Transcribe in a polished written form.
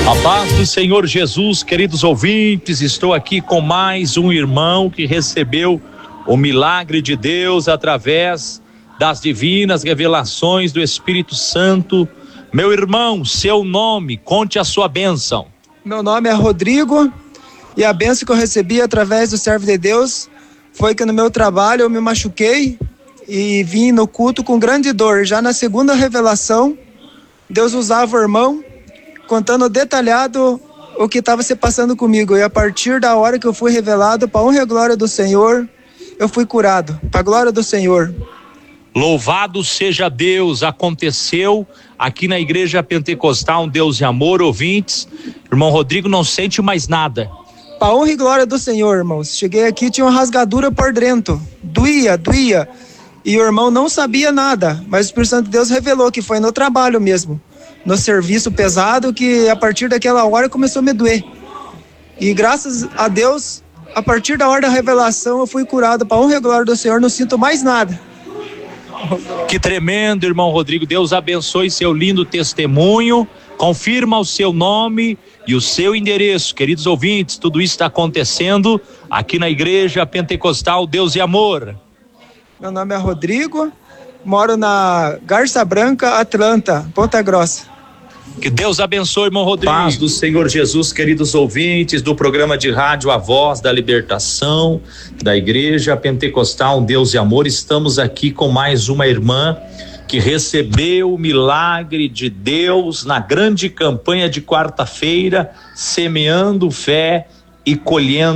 A paz do Senhor Jesus, queridos ouvintes, estou aqui com mais um irmão que recebeu o milagre de Deus através das divinas revelações do Espírito Santo. Meu irmão, seu nome, conte a sua bênção. Meu nome é Rodrigo e a bênção que eu recebi através do servo de Deus foi que no meu trabalho eu me machuquei e vim no culto com grande dor. Já na segunda revelação, Deus usava o irmão contando detalhado o que estava se passando comigo. E a partir da hora que eu fui revelado, para a honra e glória do Senhor, eu fui curado, para a glória do Senhor. Louvado seja Deus, aconteceu aqui na Igreja Pentecostal, um Deus de amor, ouvintes. Irmão Rodrigo não sente mais nada. Para a honra e glória do Senhor, irmãos. Cheguei aqui, tinha uma rasgadura por dentro, doía. E o irmão não sabia nada, mas o Espírito Santo de Deus revelou que foi no trabalho mesmo, no serviço pesado, que a partir daquela hora começou a me doer. E graças a Deus, a partir da hora da revelação, eu fui curado. Para a honra e glória do Senhor, não sinto mais nada. Que tremendo, irmão Rodrigo. Deus abençoe seu lindo testemunho. Confirma o seu nome e o seu endereço. Queridos ouvintes, tudo isso está acontecendo aqui na Igreja Pentecostal Deus e Amor. Meu nome é Rodrigo, moro na Garça Branca, Atlanta, Ponta Grossa. Que Deus abençoe, irmão Rodrigo. Paz do Senhor Jesus, queridos ouvintes do programa de rádio A Voz da Libertação, da Igreja Pentecostal Deus e Amor. Estamos aqui com mais uma irmã que recebeu o milagre de Deus na grande campanha de quarta-feira, semeando fé e colhendo